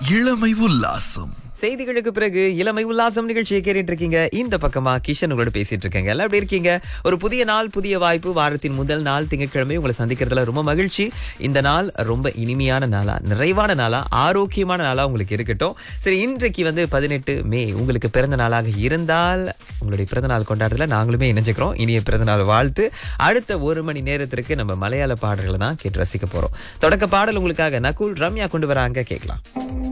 இளமை உல்லாசம். செய்திகளுக்கு பிறகு இளமை உல்லாசம் நிகழ்ச்சியை கேட்டுட்டு இருக்கீங்க. இந்த பக்கமா கிஷன் உங்களோட பேசிட்டு இருக்கேங்க. எல்லாம் எப்படி இருக்கீங்க? ஒரு புதிய நாள், புதிய வாய்ப்பு. வாரத்தின் முதல் நாள் திங்கட்கிழமை உங்களை சந்திக்கிறதுல ரொம்ப மகிழ்ச்சி. இந்த நாள் ரொம்ப இனிமையான நாளா, நிறைவான நாளா, ஆரோக்கியமான நாளா உங்களுக்கு இருக்கட்டும். சரி, இன்றைக்கு 18 மே உங்களுக்கு பிறந்த நாளாக இருந்தால் உங்களுடைய பிறந்த நாள் கொண்டாடுறதுல நாங்களுமே இணைஞ்சுக்கிறோம். இனிய பிறந்த நாள் வாழ்த்து. அடுத்த 1 மணி நேரத்திற்கு நம்ம மலையாள பாடல்களை தான் கேட்டு ரசிக்க போறோம். தொடக்க பாடல் உங்களுக்காக நகுல் ரம்யா கொண்டு வராங்க, கேட்கலாம்.